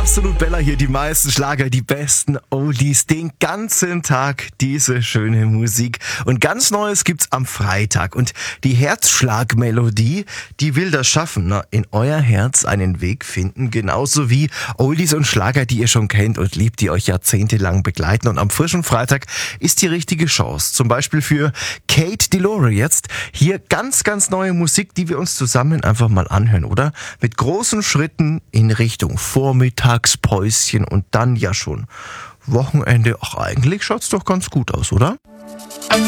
Absolut Bella hier, die meisten Schlager, die besten Oldies, den ganzen Tag diese schöne Musik. Und ganz Neues gibt's am Freitag. Und die Herzschlagmelodie, die will das schaffen, in euer Herz einen Weg finden. Genauso wie Oldies und Schlager, die ihr schon kennt und liebt, die euch jahrzehntelang begleiten. Und am frischen Freitag ist die richtige Chance. Zum Beispiel für Kate Delore jetzt. Hier ganz, ganz neue Musik, die wir uns zusammen einfach mal anhören, oder? Mit großen Schritten in Richtung Vormittagspäuschen und dann ja schon Wochenende. Ach, eigentlich schaut's doch ganz gut aus, oder?